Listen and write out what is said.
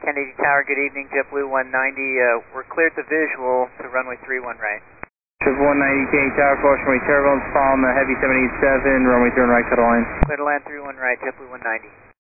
Kennedy Tower, good evening, JetBlue 190. We're cleared to visual to runway 31 right. JetBlue 190, Kennedy Tower, caution turbulence, palm, heavy 787, runway 31 right, cut a line. Clear to land 31 right, JetBlue 190.